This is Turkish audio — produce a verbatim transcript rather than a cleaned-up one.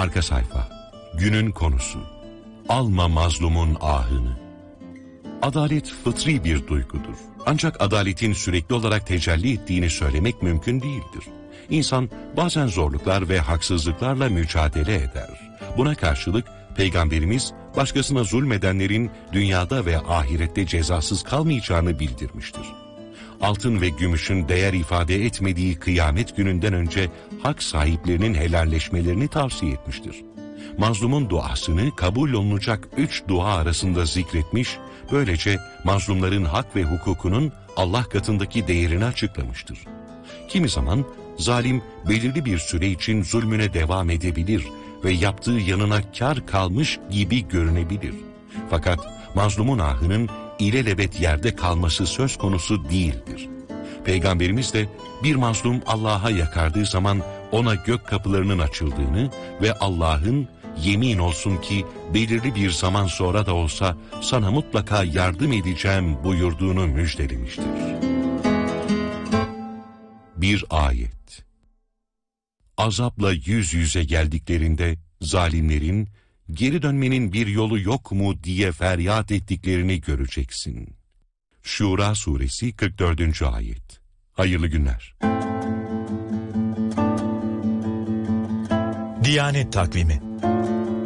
Arka sayfa. Günün konusu. Alma mazlumun ahını. Adalet fıtri bir duygudur. Ancak adaletin sürekli olarak tecelli ettiğini söylemek mümkün değildir. İnsan bazen zorluklar ve haksızlıklarla mücadele eder. Buna karşılık Peygamberimiz başkasına zulmedenlerin dünyada ve ahirette cezasız kalmayacağını bildirmiştir. Altın ve gümüşün değer ifade etmediği kıyamet gününden önce hak sahiplerinin helalleşmelerini tavsiye etmiştir. Mazlumun duasını kabul olunacak üç dua arasında zikretmiş, böylece mazlumların hak ve hukukunun Allah katındaki değerini açıklamıştır. Kimi zaman zalim belirli bir süre için zulmüne devam edebilir ve yaptığı yanına kar kalmış gibi görünebilir. Fakat mazlumun ahının ilelebet yerde kalması söz konusu değildir. Peygamberimiz de bir mazlum Allah'a yakardığı zaman ona gök kapılarının açıldığını ve Allah'ın yemin olsun ki belirli bir zaman sonra da olsa sana mutlaka yardım edeceğim buyurduğunu müjdelemiştir. Bir ayet. Azapla yüz yüze geldiklerinde zalimlerin geri dönmenin bir yolu yok mu diye feryat ettiklerini göreceksin. Şura suresi kırk dördüncü ayet. Hayırlı günler. Diyanet Takvimi.